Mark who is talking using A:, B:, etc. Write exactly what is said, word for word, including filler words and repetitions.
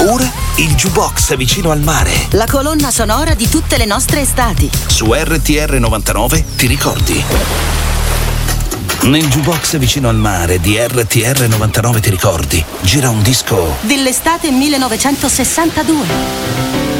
A: Ora il jukebox vicino al mare.
B: La colonna sonora di tutte le nostre estati.
A: Su R T R novantanove ti ricordi? Nel jukebox vicino al mare di R T R novantanove ti ricordi? Gira un disco
B: dell'estate millenovecentosessantadue.